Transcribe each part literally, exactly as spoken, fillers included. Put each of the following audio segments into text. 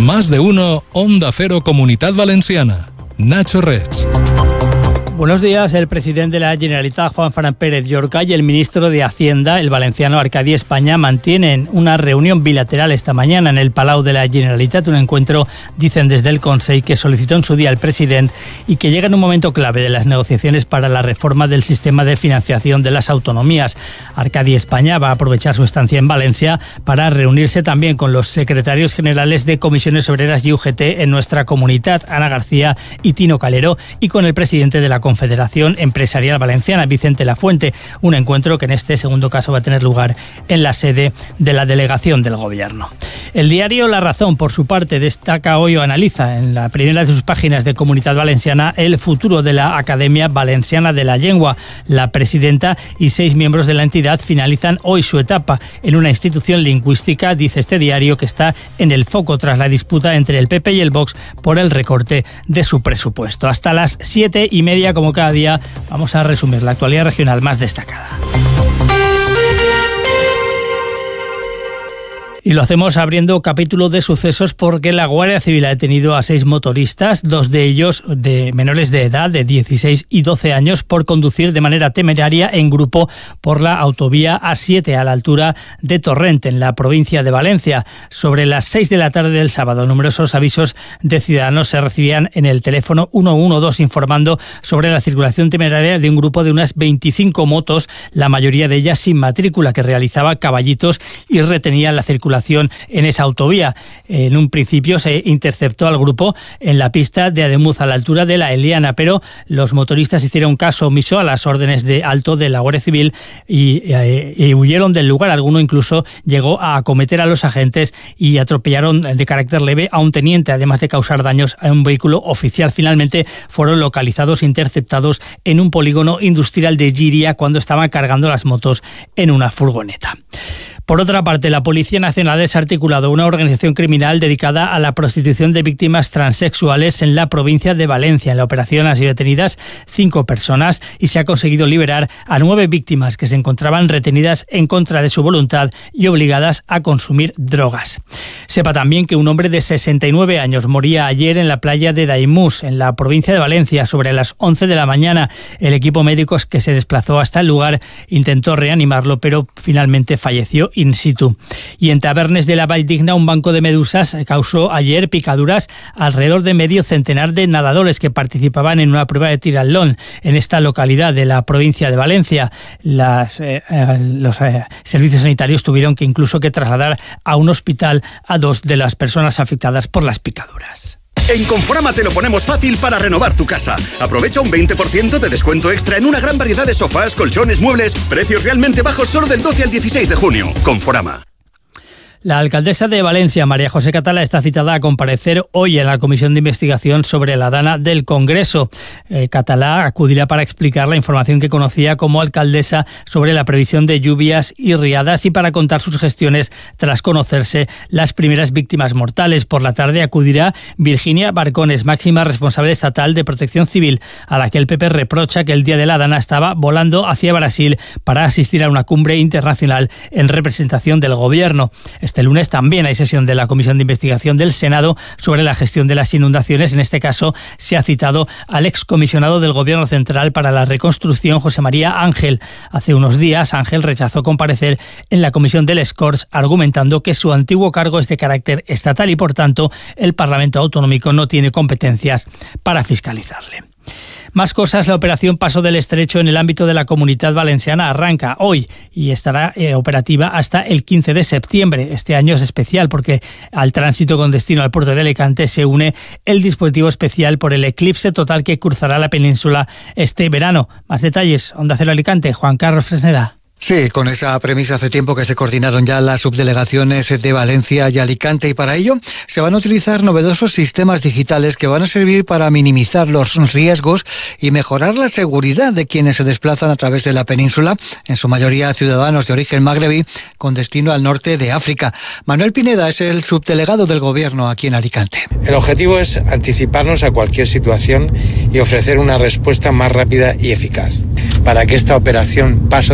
Más de uno, Onda Cero Comunitat Valenciana. Nacho Reig. Buenos días. El presidente de la Generalitat, Juan Fran Pérez Llorca, y el ministro de Hacienda, el valenciano Arcadi España, mantienen una reunión bilateral esta mañana en el Palau de la Generalitat, un encuentro, dicen desde el Consell, que solicitó en su día el presidente y que llega en un momento clave de las negociaciones para la reforma del sistema de financiación de las autonomías. Arcadi España va a aprovechar su estancia en Valencia para reunirse también con los secretarios generales de Comisiones Obreras y U G T en nuestra comunidad, Ana García y Tino Calero, y con el presidente de la Confederación Empresarial Valenciana, Vicente Lafuente, un encuentro que en este segundo caso va a tener lugar en la sede de la delegación del Gobierno. El diario La Razón, por su parte, destaca hoy o analiza en la primera de sus páginas de Comunitat Valenciana el futuro de la Academia Valenciana de la Lengua. La presidenta y seis miembros de la entidad finalizan hoy su etapa en una institución lingüística, dice este diario, que está en el foco tras la disputa entre el P P y el Vox por el recorte de su presupuesto. Hasta las siete y media, como cada día, vamos a resumir la actualidad regional más destacada. Y lo hacemos abriendo capítulo de sucesos porque la Guardia Civil ha detenido a seis motoristas, dos de ellos de menores de edad, de dieciséis y doce años, por conducir de manera temeraria en grupo por la autovía A siete a la altura de Torrent, en la provincia de Valencia. Sobre las seis de la tarde del sábado, numerosos avisos de ciudadanos se recibían en el teléfono ciento doce informando sobre la circulación temeraria de un grupo de unas veinticinco motos, la mayoría de ellas sin matrícula, que realizaba caballitos y retenía la circulación en esa autovía. En un principio se interceptó al grupo en la pista de Ademuz, a la altura de la Eliana, pero los motoristas hicieron caso omiso a las órdenes de alto de la Guardia Civil y, eh, y huyeron del lugar. Alguno incluso llegó a acometer a los agentes y atropellaron de carácter leve a un teniente, además de causar daños a un vehículo oficial. Finalmente fueron localizados e interceptados en un polígono industrial de Giria cuando estaban cargando las motos en una furgoneta. Por otra parte, la Policía Nacional ha desarticulado una organización criminal dedicada a la prostitución de víctimas transexuales en la provincia de Valencia. En la operación han sido detenidas cinco personas y se ha conseguido liberar a nueve víctimas que se encontraban retenidas en contra de su voluntad y obligadas a consumir drogas. Sepa también que un hombre de sesenta y nueve años moría ayer en la playa de Daimús, en la provincia de Valencia, sobre las once de la mañana. El equipo médico que se desplazó hasta el lugar intentó reanimarlo, pero finalmente falleció in situ. Y en Tabernes de la Valldigna, un banco de medusas causó ayer picaduras alrededor de medio centenar de nadadores que participaban en una prueba de tiratlón en esta localidad de la provincia de Valencia. Las, eh, los eh, servicios sanitarios tuvieron que incluso que trasladar a un hospital a dos de las personas afectadas por las picaduras. En Conforama te lo ponemos fácil para renovar tu casa. Aprovecha un veinte por ciento de descuento extra en una gran variedad de sofás, colchones, muebles. Precios realmente bajos solo del doce al dieciséis de junio. Conforama. La alcaldesa de Valencia, María José Catalá, está citada a comparecer hoy en la Comisión de Investigación sobre la Dana del Congreso. Eh, Catalá acudirá para explicar la información que conocía como alcaldesa sobre la previsión de lluvias y riadas y para contar sus gestiones tras conocerse las primeras víctimas mortales. Por la tarde acudirá Virginia Barcones, máxima responsable estatal de Protección Civil, a la que el P P reprocha que el día de la Dana estaba volando hacia Brasil para asistir a una cumbre internacional en representación del Gobierno. Este lunes también hay sesión de la Comisión de Investigación del Senado sobre la gestión de las inundaciones. En este caso se ha citado al excomisionado del Gobierno Central para la Reconstrucción, José María Ángel. Hace unos días Ángel rechazó comparecer en la Comisión del Escorts, argumentando que su antiguo cargo es de carácter estatal y por tanto el Parlamento Autonómico no tiene competencias para fiscalizarle. Más cosas. La operación Paso del Estrecho en el ámbito de la Comunitat Valenciana arranca hoy y estará eh, operativa hasta el quince de septiembre. Este año es especial porque al tránsito con destino al puerto de Alicante se une el dispositivo especial por el eclipse total que cruzará la península este verano. Más detalles, Onda Cero Alicante, Juan Carlos Fresneda. Sí, con esa premisa hace tiempo que se coordinaron ya las subdelegaciones de Valencia y Alicante y para ello se van a utilizar novedosos sistemas digitales que van a servir para minimizar los riesgos y mejorar la seguridad de quienes se desplazan a través de la península, en su mayoría ciudadanos de origen magrebí con destino al norte de África. Manuel Pineda es el subdelegado del Gobierno aquí en Alicante. El objetivo es anticiparnos a cualquier situación y ofrecer una respuesta más rápida y eficaz para que esta operación Paso del Estrecho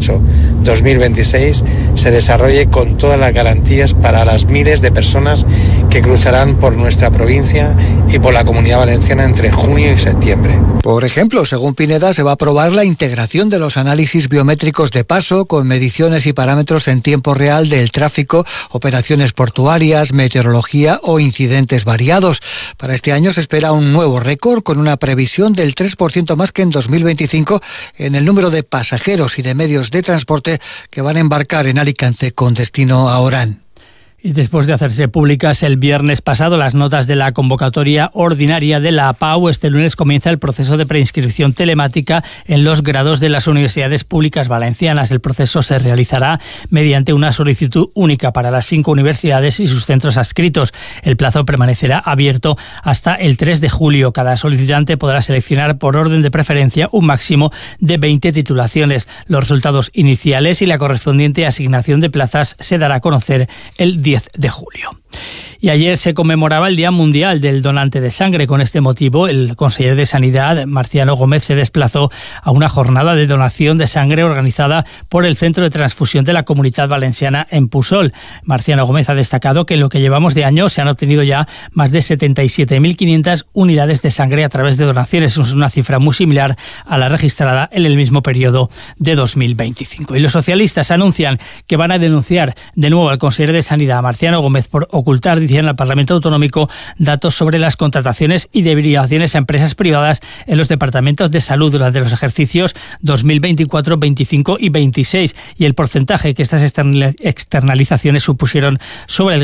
Censo dos mil veintiséis se desarrolle con todas las garantías para las miles de personas que cruzarán por nuestra provincia y por la Comunidad Valenciana entre junio y septiembre. Por ejemplo, según Pineda, se va a aprobar la integración de los análisis biométricos de paso con mediciones y parámetros en tiempo real del tráfico, operaciones portuarias, meteorología o incidentes variados. Para este año se espera un nuevo récord con una previsión del tres por ciento más que en dos mil veinticinco en el número de pasajeros y de medios de transporte que van a embarcar en Alicante con destino a Orán. Y después de hacerse públicas el viernes pasado las notas de la convocatoria ordinaria de la A P A U, este lunes comienza el proceso de preinscripción telemática en los grados de las universidades públicas valencianas. El proceso se realizará mediante una solicitud única para las cinco universidades y sus centros adscritos. El plazo permanecerá abierto hasta el tres de julio. Cada solicitante podrá seleccionar por orden de preferencia un máximo de veinte titulaciones. Los resultados iniciales y la correspondiente asignación de plazas se dará a conocer el diez de julio. Y ayer se conmemoraba el Día Mundial del Donante de Sangre. Con este motivo, el consejero de Sanidad, Marciano Gómez, se desplazó a una jornada de donación de sangre organizada por el Centro de Transfusión de la Comunidad Valenciana en Pusol. Marciano Gómez ha destacado que en lo que llevamos de año se han obtenido ya más de setenta y siete mil quinientas unidades de sangre a través de donaciones. Es una cifra muy similar a la registrada en el mismo periodo de dos mil veinticinco. Y los socialistas anuncian que van a denunciar de nuevo al consejero de Sanidad, Marciano Gómez, por ocultar, dicen al Parlamento Autonómico, datos sobre las contrataciones y derivaciones a empresas privadas en los departamentos de salud durante los ejercicios dos mil veinticuatro, veinticinco y veintiséis y el porcentaje que estas externalizaciones supusieron sobre el